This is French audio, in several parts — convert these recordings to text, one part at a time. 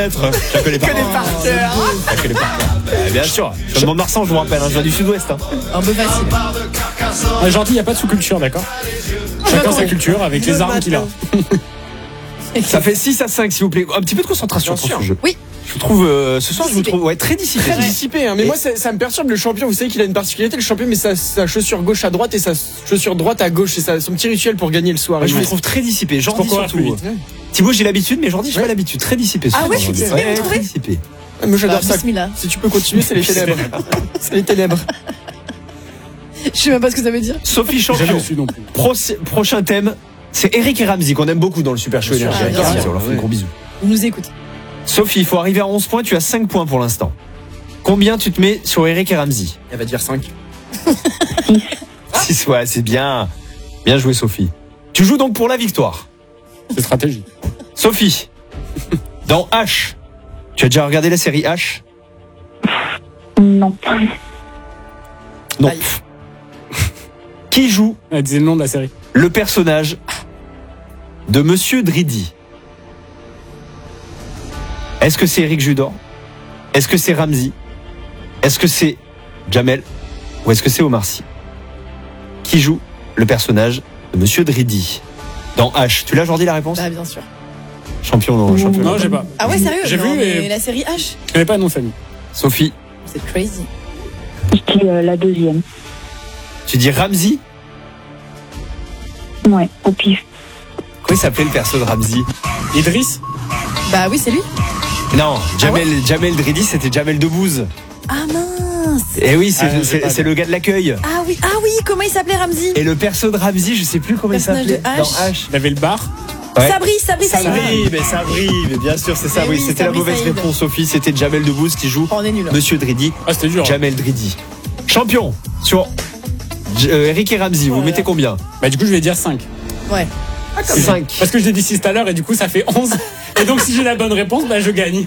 Je la connais pas. par cœur. Je la connais par cœur. Bien sûr. Je demande Marsan, je vous rappelle, je viens du sud-ouest. Un peu facile. Gentil, il n'y a pas de sous-culture, d'accord. Chacun sa culture avec les armes qu'il a. Ça fait 6-5, s'il vous plaît. Un petit peu de concentration sur ce jeu. Oui. Je vous trouve, ce soir, je vous trouve très dissipé. Très dissipé, hein. Mais moi ça me perturbe le champion. Vous savez qu'il a une particularité, le champion, mais sa chaussure gauche à droite et sa chaussure droite à gauche. C'est son petit rituel pour gagner le soir. Je vous trouve très dissipé. Jordi surtout. Thibaut, j'ai l'habitude, mais Jordi, j'ai pas l'habitude. Très dissipé. Ah ouais, je suis dissipé, vous trouvez ? Très dissipé. Moi j'adore ça. Bismillah. Si tu peux continuer, c'est les ténèbres. C'est les ténèbres. Je sais même pas ce que ça veut dire. Sophie Champion. Prochain thème, c'est Eric et Ramzy qu'on aime beaucoup dans le Super Show Énergie. On leur fait un gros bisou. On nous écoute. Sophie, il faut arriver à 11 points, tu as 5 points pour l'instant. Combien tu te mets sur Eric et Ramzy ? Elle va dire 5. 6, ouais, c'est bien. Bien joué, Sophie. Tu joues donc pour la victoire. C'est stratégie. Sophie, dans H, tu as déjà regardé la série H ? Non. Non. Aïe. Qui joue Elle disait le nom de la série. le personnage de Monsieur Dridi ? Est-ce que c'est Eric Judor ? Est-ce que c'est Ramzy ? Est-ce que c'est Jamel ? Ou est-ce que c'est Omar Sy ? Qui joue le personnage de Monsieur Dridi dans H ? Tu l'as, Jordi, la réponse ? Ah, bien sûr. Champion, non, champion. Non, j'ai pas. Ah ouais, sérieux ? J'ai Non, vu mais et la série H. je connais pas le nom de famille. Sophie, C'est crazy. Je dis la deuxième. tu dis Ramzy ? Ouais, au pif. Comment il s'appelait le perso de Ramzy ? Idriss. Bah oui, c'est lui. Non, Jamel Dridi, c'était Jamel Debbouze. Ah mince. Et oui, j'ai pas c'est le gars de l'accueil. Ah oui, comment il s'appelait Ramzy ? Et le perso de Ramzy, je sais plus comment il Personnage de s'appelait. H. Dans H. Il avait le bar. Ouais. Sabri, ça y va. Sabri, mais bien sûr, c'est ça. Mais Oui, oui, c'était la Sabri mauvaise Saïd. réponse, Sophie. C'était Jamel Debbouze qui joue Oh, on est nul. Monsieur Dridi. Ah, c'était dur. Jamel Dridi. Champion sur Eric et Ramzy. Vous mettez combien ? Bah, du coup, je vais dire 5. Ouais. 5. Parce que je l'ai dit 6 tout à l'heure et du coup, ça fait 11. Et donc, si j'ai la bonne réponse, bah, je gagne.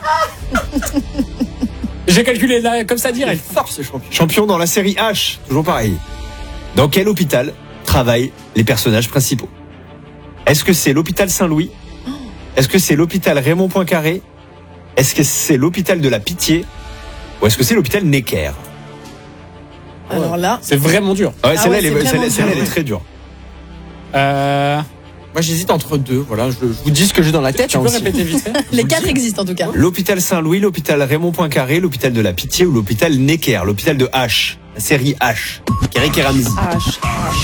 J'ai calculé là, comme ça direct. Fort ce champion. Champion dans la série H. Toujours pareil. Dans quel hôpital travaillent les personnages principaux ? Est-ce que c'est l'hôpital Saint-Louis ? Est-ce que c'est l'hôpital Raymond Poincaré ? Est-ce que c'est l'hôpital de la Pitié ? Ou est-ce que c'est l'hôpital Necker ? Alors là, C'est vraiment dur. Ouais, celle-là, ouais, elle est- c'est vraiment celle-là, elle dur. est très dure. Moi j'hésite entre deux. Voilà, je vous dis ce que j'ai dans la tête. Tu hein, peux aussi. répéter vite fait ? les 4 existent en tout cas. L'hôpital Saint-Louis, l'hôpital Raymond Poincaré, l'hôpital de la Pitié ou l'hôpital Necker, l'hôpital de H, la série H. Eric et Ramzy. H.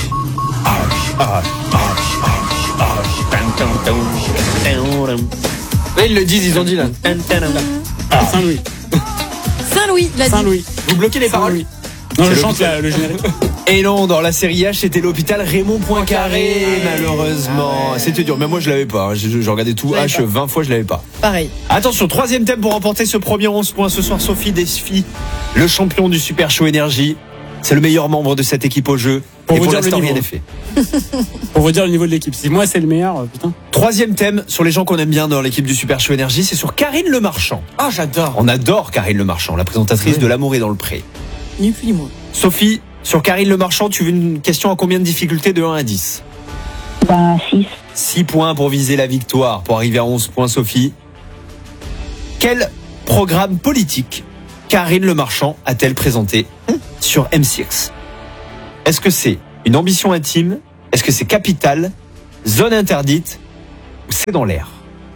Là ils le disent, ils ont dit là. Saint-Louis. Saint-Louis, l'a dit. Saint-Louis. Vous bloquez les paroles. Saint-Louis. Non, je C'est chante le générique. Et non, dans la série H, c'était l'hôpital Raymond Poincaré, malheureusement. C'était dur, mais moi je l'avais pas. Je regardais tout l'avais H pas. 20 fois, je l'avais pas. Pareil. Attention, troisième thème pour remporter ce premier 11 points. Ce soir, Sophie défie le champion du Super Show Énergie. C'est le meilleur membre de cette équipe au jeu. Pour Et vous pour dire le l'instant, rien niveau. n'est fait. Pour vous dire le niveau de l'équipe. Si moi, c'est le meilleur, putain. Troisième thème sur les gens qu'on aime bien dans l'équipe du Super Show Énergie, c'est sur Karine Le Marchand. Ah j'adore. On adore Karine Le Marchand, la présentatrice de L'amour est dans le pré. Ni plus ni moins. Sophie, sur Karine Le Marchand, tu veux une question à combien de difficulté de 1 à 10 ? Ben, 6. 6 points pour viser la victoire, pour arriver à 11 points, Sophie. Quel programme politique Karine Le Marchand a-t-elle présenté sur M6 ? Est-ce que c'est une ambition intime ? Est-ce que c'est Capital ? Zone interdite ? Ou c'est dans l'air ?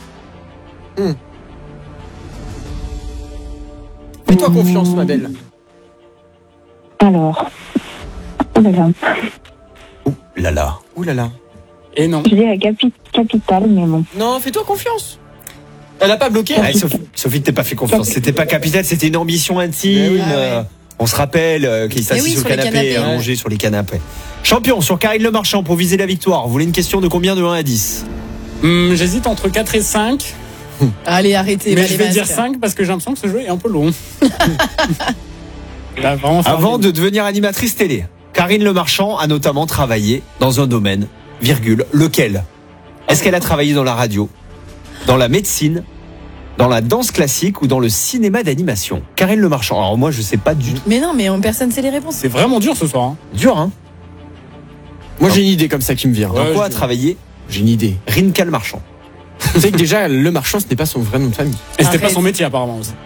Fais-toi confiance ma belle. Alors. Oh là là. Lala. Ouh là là. Et non. Je dirais capitale, mais bon. Non, fais-toi confiance. Elle a pas bloqué. Ouais, Sophie, t'es pas fait confiance. C'était pas Capital, c'était une ambition intime. Mais oui. On se rappelle qu'il s'assit oui, sur le sur les canapé, canapés. allongé sur les canapés. Champion, sur Karine Le Marchand, pour viser la victoire, vous voulez une question de combien de 1 à 10 ? J'hésite entre 4 et 5. Allez, arrêtez. Mais allez, je vais masque. dire 5 parce que j'ai l'impression que ce jeu est un peu long. Il a vraiment fait Avant un- de devenir animatrice télé, Karine Le Marchand a notamment travaillé dans un domaine, virgule, lequel ? Est-ce qu'elle a travaillé dans la radio, dans la médecine, dans la danse classique ou dans le cinéma d'animation ? Karine Le Marchand. Alors moi, je sais pas du tout. Mais non, mais personne sait les réponses. C'est vraiment dur ce soir. Hein. Dur, hein ? Moi j'ai une idée comme ça qui me vient. Dans Ouais, quoi je- a travaillé J'ai une idée. Rinka Le Marchand ? Vous savez que déjà, Le Marchand, ce n'est pas son vrai nom de famille. Et c'était pas Arrête. son métier apparemment aussi.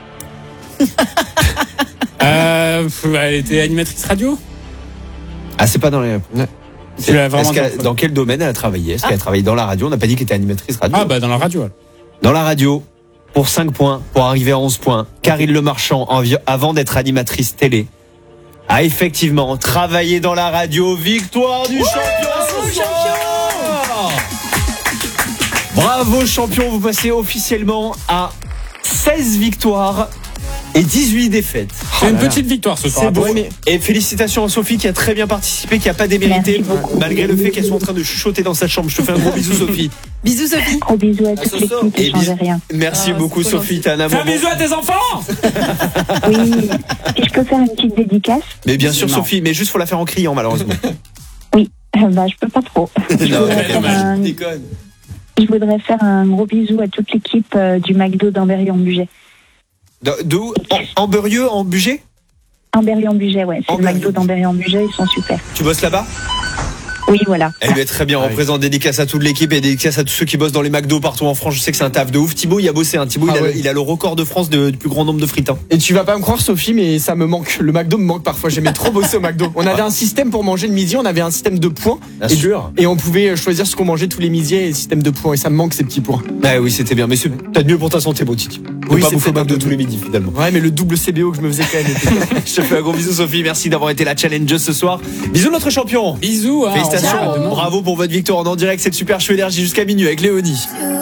Elle était animatrice radio. Ah, c'est pas dans les. Tu l'as vraiment Dans quel domaine elle a travaillé? Est-ce qu'elle a travaillé dans la radio? On n'a pas dit qu'elle était animatrice radio. Ah bah dans la radio. Alors. Dans la radio, pour 5 points, pour arriver à 11 points, Karine Le Marchand, avant d'être animatrice télé, a effectivement travaillé dans la radio. Victoire du champion ce soir. Bravo champion, vous passez officiellement à 16 victoires et 18 défaites. C'est une petite victoire ce soir. C'est beau, Attention. mais Et félicitations à Sophie qui a très bien participé, qui a pas démérité, Merci beaucoup. malgré le fait qu'elles sont en train de chuchoter dans sa chambre. Je te fais un gros bisou Sophie. Bisous, Sophie. Gros bisous à toute Soso. l'équipe Et et changez rien. Merci Ah, beaucoup c'est trop Sophie, t'es un Fais amour. un bisou à tes enfants. Oui, si je peux faire une petite dédicace, Mais bien sûr Non. Sophie, mais juste faut la faire en criant malheureusement. je peux pas trop. Non, Ouais, dommage. je déconne. Je voudrais faire un gros bisou à toute l'équipe du McDo d'Amberieu-en-Bugey. D'où en Beurieux, en Bugey? Amberieu-en-Bugey, ouais. C'est le Amberieu. McDo d'Amberieu-en-Bugey, ils sont super. Tu bosses là-bas? Oui, voilà. Eh bien, très bien, Ah oui. représente dédicace à toute l'équipe et dédicace à tous ceux qui bossent dans les McDo partout en France. Je sais que c'est un taf de ouf. Thibaut, il a bossé. Thibaut, Ah ouais. il a le record de France du plus grand nombre de frites. Et tu vas pas me croire, Sophie, mais ça me manque. Le McDo me manque parfois. J'aimais trop bosser au McDo. On avait un système pour manger le midi, on avait un système de points. Bien et, sûr. et on pouvait choisir ce qu'on mangeait tous les midis et le système de points. Et ça me manque ces petits points. Ah oui, c'était bien. Mais c'est peut-être mieux pour ta santé, beau Titi. Oui, Oui, pas c'est bouffer au peut-être McDo un peu tous les midis, finalement. Ouais, mais le double CBO que je me faisais quand même. Je te fais un gros bisou, Sophie. Merci d'avoir été la challengeuse ce soir. Bisous, notre champion. Bisous. Hein, Félicitations. on se voit demain. Bravo pour votre victoire en direct. C'est le Super Show Énergie jusqu'à minuit avec Léonie.